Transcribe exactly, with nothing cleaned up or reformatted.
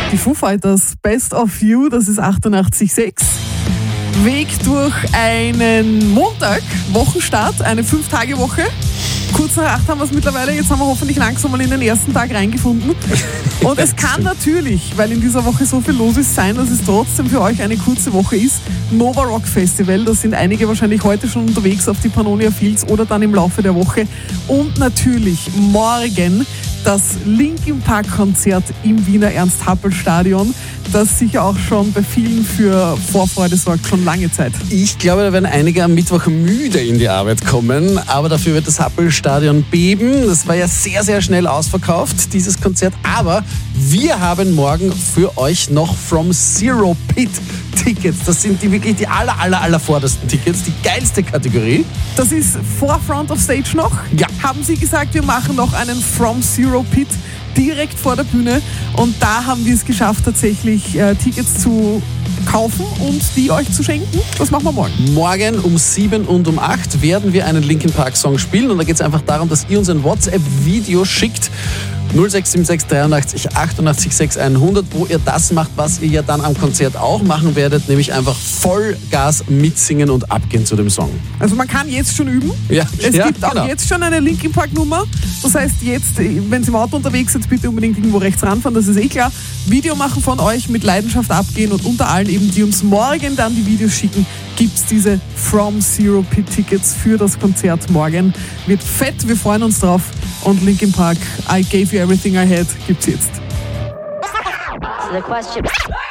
Die Foo Fighters, Best of You, das ist achtundachtzig Komma sechs. Weg durch einen Montag, Wochenstart, eine Fünf-Tage-Woche. Kurz nach acht haben wir es mittlerweile, jetzt haben wir hoffentlich langsam mal in den ersten Tag reingefunden. Und es kann natürlich, weil in dieser Woche so viel los ist, sein, dass es trotzdem für euch eine kurze Woche ist. Nova Rock Festival, da sind einige wahrscheinlich heute schon unterwegs auf die Pannonia Fields oder dann im Laufe der Woche. Und natürlich morgen das Linkin Park Konzert im Wiener Ernst-Happel-Stadion, das sicher auch schon bei vielen für Vorfreude sorgt, schon lange Zeit. Ich glaube, da werden einige am Mittwoch müde in die Arbeit kommen, aber dafür wird das Happel-Stadion beben. Das war ja sehr, sehr schnell ausverkauft, dieses Konzert. Aber wir haben morgen für euch noch From Zero Pit Tickets. Das sind die wirklich die aller, aller, aller vordersten Tickets, die geilste Kategorie. Das ist vor Front of Stage noch. Ja. Haben sie gesagt, wir machen noch einen From Zero Pit direkt vor der Bühne. Und da haben wir es geschafft, tatsächlich äh, Tickets zu kaufen und die euch zu schenken. Das machen wir morgen. Morgen um sieben und um acht werden wir einen Linkin Park Song spielen. Und da geht es einfach darum, dass ihr uns ein WhatsApp-Video schickt. null sechs sieben sechs dreiundachtzig achtundachtzig sechs hundert, wo ihr das macht, was ihr ja dann am Konzert auch machen werdet, nämlich einfach Vollgas mitsingen und abgehen zu dem Song. Also man kann jetzt schon üben. Ja, es ja, gibt auch genau. jetzt schon eine Linkin Park Nummer. Das heißt, jetzt, wenn ihr im Auto unterwegs seid, bitte unbedingt irgendwo rechts ranfahren, das ist eh klar. Video machen von euch, mit Leidenschaft abgehen und unter allen eben, die uns morgen dann die Videos schicken, gibt es diese From Zero Pit Tickets für das Konzert morgen. Wird fett, wir freuen uns drauf. Und Linkin Park, I Gave You Everything I Had, gibt's jetzt. So the question...